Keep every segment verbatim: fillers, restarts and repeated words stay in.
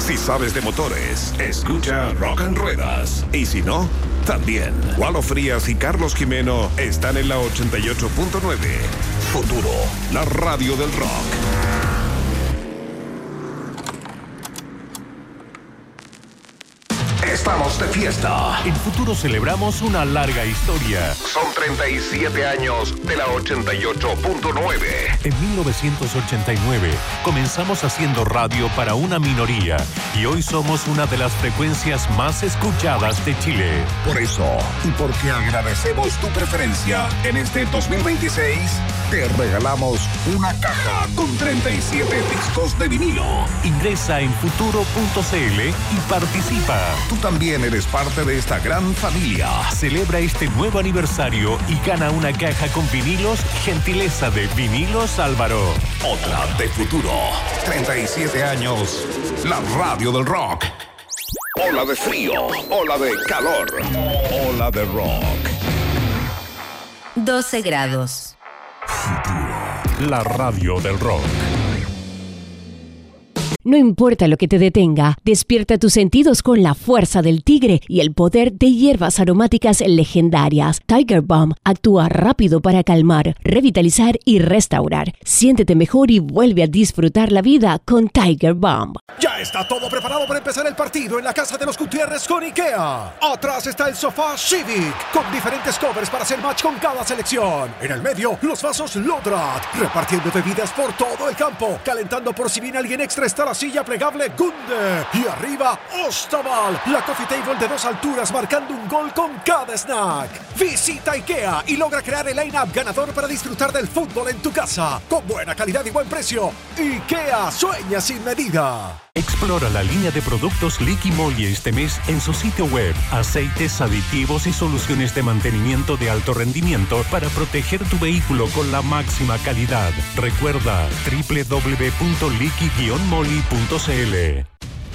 Si sabes de motores, escucha Rock and Ruedas. Y si no, también. Walo Frías y Carlos Jimeno están en la ochenta y ocho punto nueve. Futuro, la radio del rock. Estamos de fiesta. En Futuro celebramos una larga historia. Son treinta y siete años de la ochenta y ocho punto nueve. En mil novecientos ochenta y nueve comenzamos haciendo radio para una minoría y hoy somos una de las frecuencias más escuchadas de Chile. Por eso, y porque agradecemos tu preferencia, en este dos mil veintiséis te regalamos una caja con treinta y siete discos de vinilo. Ingresa en futuro punto cl y participa. Tú también eres parte de esta gran familia. Celebra este nuevo aniversario y gana una caja con vinilos, gentileza de Vinilos Álvaro. Otra de Futuro. treinta y siete años. La radio del rock. Ola de frío. Ola de calor. Ola de rock. doce grados. Futuro. La radio del rock. No importa lo que te detenga, despierta tus sentidos con la fuerza del tigre y el poder de hierbas aromáticas legendarias. Tiger Balm actúa rápido para calmar, revitalizar y restaurar. Siéntete mejor y vuelve a disfrutar la vida con Tiger Balm. Ya está todo preparado para empezar el partido en la casa de los Gutiérrez con IKEA. Atrás está el sofá Civic, con diferentes covers para hacer match con cada selección. En el medio, los vasos Lodrat, repartiendo bebidas por todo el campo, calentando por si viene alguien extra está la silla plegable Gunde. Y arriba, Ostaval, la coffee table de dos alturas marcando un gol con cada snack. Visita IKEA y logra crear el line-up ganador para disfrutar del fútbol en tu casa. Con buena calidad y buen precio. IKEA sueña sin medida. Explora la línea de productos Liqui Moly este mes en su sitio web. Aceites, aditivos y soluciones de mantenimiento de alto rendimiento para proteger tu vehículo con la máxima calidad. Recuerda doble u doble u doble u punto liqui guion moly punto cl.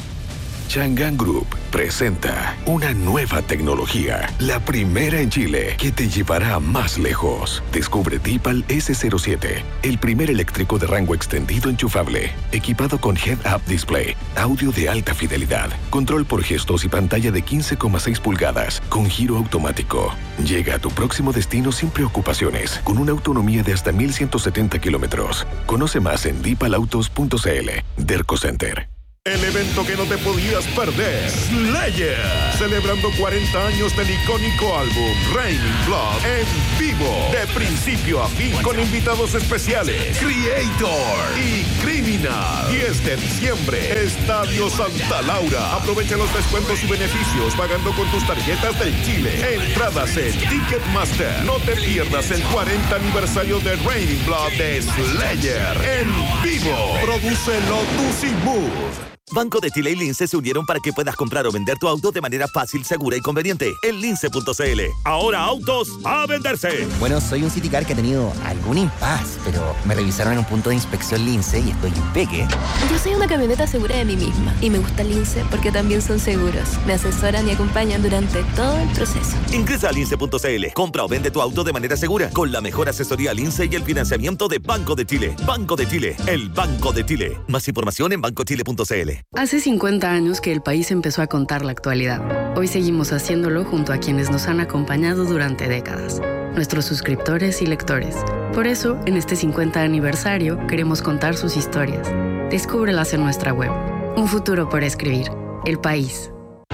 Chang'an Group presenta una nueva tecnología, la primera en Chile que te llevará más lejos. Descubre Deepal ese cero siete, el primer eléctrico de rango extendido enchufable, equipado con Head-Up Display, audio de alta fidelidad, control por gestos y pantalla de quince coma seis pulgadas, con giro automático. Llega a tu próximo destino sin preocupaciones, con una autonomía de hasta mil ciento setenta kilómetros. Conoce más en deepal autos punto cl. Derco Center. El evento que no te podías perder, Slayer, celebrando cuarenta años del icónico álbum Raining Blood en vivo, de principio a fin, con invitados especiales, Creator y Criminal. diez de diciembre, Estadio Santa Laura. Aprovecha los descuentos y beneficios pagando con tus tarjetas del Chile. Entradas en Ticketmaster. No te pierdas el cuarenta aniversario de Raining Blood de Slayer en vivo. Prodúcelo Tusimove. Banco de Chile y Lince se unieron para que puedas comprar o vender tu auto de manera fácil, segura y conveniente. En lince punto cl. Ahora autos a venderse. Bueno, soy un Citicar que ha tenido algún impas, pero me revisaron en un punto de inspección Lince y estoy impeque. Yo soy una camioneta segura de mí misma y me gusta Lince porque también son seguros. Me asesoran y acompañan durante todo el proceso. Ingresa a lince punto cl. Compra o vende tu auto de manera segura con la mejor asesoría Lince y el financiamiento de Banco de Chile. Banco de Chile, el Banco de Chile. Más información en banco chile punto cl. Hace cincuenta años que el país empezó a contar la actualidad. Hoy seguimos haciéndolo junto a quienes nos han acompañado durante décadas, nuestros suscriptores y lectores. Por eso, en este cincuenta aniversario, queremos contar sus historias. Descúbrelas en nuestra web. Un futuro por escribir. El país.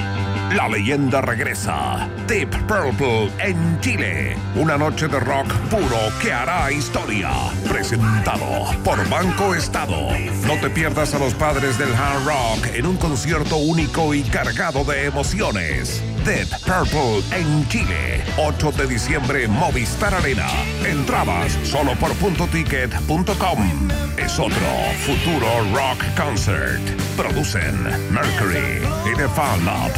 La leyenda regresa. Deep Purple en Chile. Una noche de rock puro que hará historia. Presentado por Banco Estado. No te pierdas a los padres del hard rock en un concierto único y cargado de emociones. Deep Purple en Chile. ocho de diciembre, Movistar Arena. Entradas solo por punto ticket punto com. Es otro Futuro Rock Concert. Producen Mercury y The Fan Lab.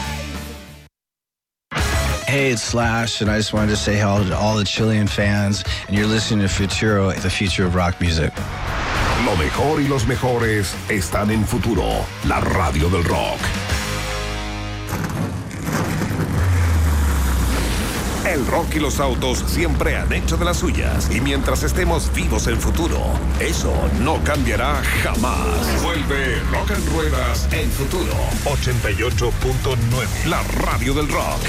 Hey, it's Slash, and I just wanted to say hello to all the Chilean fans, and you're listening to Futuro, the future of rock music. Lo mejor y los mejores están en Futuro, la radio del rock. El El rock y los autos siempre han hecho de las suyas. Y mientras estemos vivos en futuro, eso no cambiará jamás. Vuelve Rock and Ruedas en Futuro. ochenta y ocho punto nueve. La radio del rock.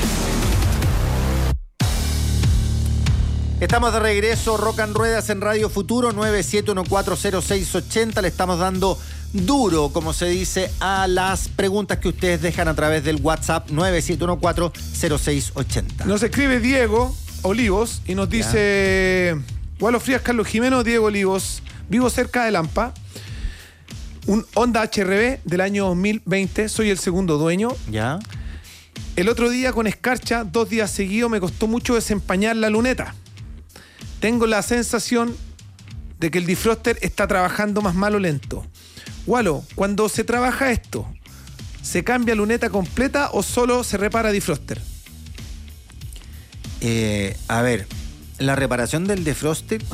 Estamos de regreso, Rock and Ruedas en Radio Futuro, nueve siete uno cuatro cero seis ocho cero. Le estamos dando duro, como se dice, a las preguntas que ustedes dejan a través del WhatsApp nueve siete uno cuatro cero seis ocho cero. Nos escribe Diego Olivos y nos dice: Gualo Frías, Carlos Jimeno, Diego Olivos, vivo cerca de Lampa, un Honda H R V del año dos mil veinte, soy el segundo dueño. Ya. El otro día con escarcha, dos días seguidos, me costó mucho desempañar la luneta. Tengo la sensación de que el defroster está trabajando más mal o lento. Gualo, cuando se trabaja esto, ¿se cambia luneta completa o solo se repara defroster? Eh, a ver, la reparación del defroster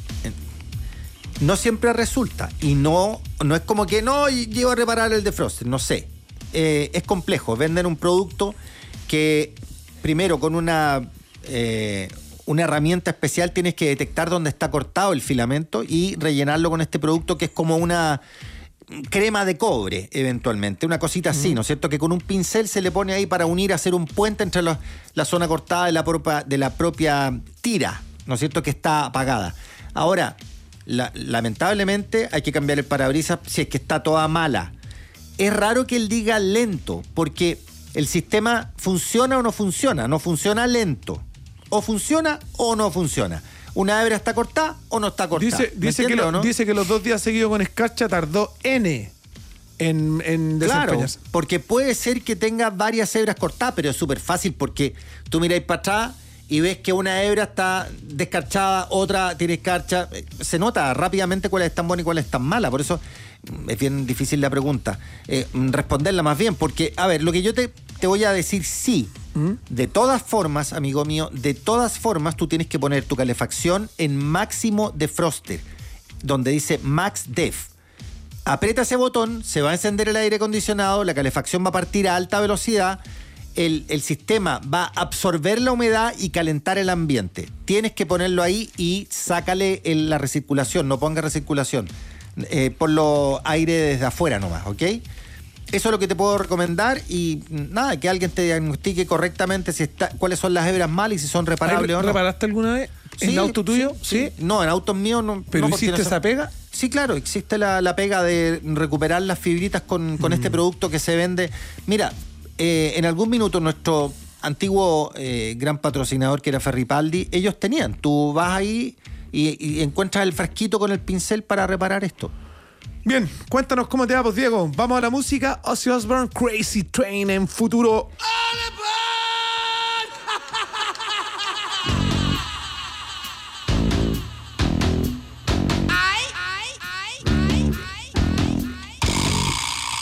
no siempre resulta. Y no, no es como que no llevo a reparar el defroster, no sé. Eh, es complejo. Venden un producto que primero con una... Eh, una herramienta especial tienes que detectar dónde está cortado el filamento y rellenarlo con este producto que es como una crema de cobre, eventualmente. Una cosita así, ¿no es cierto? Que con un pincel se le pone ahí para unir, hacer un puente entre los, la zona cortada de la, propia, de la propia tira, ¿no es cierto? Que está apagada. Ahora, la, lamentablemente hay que cambiar el parabrisas si es que está toda mala. Es raro que él diga lento, porque el sistema funciona o no funciona. No funciona lento. O funciona o no funciona. Una hebra está cortada o no está cortada. Dice, dice, que, lo, ¿no? dice que los dos días seguidos con escarcha tardó N en, en desempeñarse. Claro, porque puede ser que tenga varias hebras cortadas, pero es súper fácil porque tú miráis para atrás y ves que una hebra está descarchada, otra tiene escarcha. Se nota rápidamente cuál es tan buena y cuál es tan mala. Por eso es bien difícil la pregunta. Eh, responderla más bien, porque, a ver, lo que yo te, te voy a decir sí. De todas formas, amigo mío, de todas formas tú tienes que poner tu calefacción en máximo defroster, donde dice Max Def. Aprieta ese botón, se va a encender el aire acondicionado, la calefacción va a partir a alta velocidad, el, el sistema va a absorber la humedad y calentar el ambiente. Tienes que ponerlo ahí y sácale el, la recirculación, no ponga recirculación. Eh, ponlo aire desde afuera nomás, ¿ok? Eso es lo que te puedo recomendar y nada, que alguien te diagnostique correctamente si está, cuáles son las hebras malas y si son reparables o no. ¿Reparaste alguna vez en sí, auto tuyo? Sí, sí. sí. No, en autos míos no. ¿Pero no, hiciste no esa pega? Sí, claro, existe la, la pega de recuperar las fibritas con, con mm. este producto que se vende. Mira, eh, en algún minuto nuestro antiguo eh, gran patrocinador que era Ferripaldi, ellos tenían. Tú vas ahí y, y encuentras el frasquito con el pincel para reparar esto. Bien, cuéntanos cómo te va, pues, Diego. Vamos a la música. Ozzy Osbourne, Crazy Train en Futuro.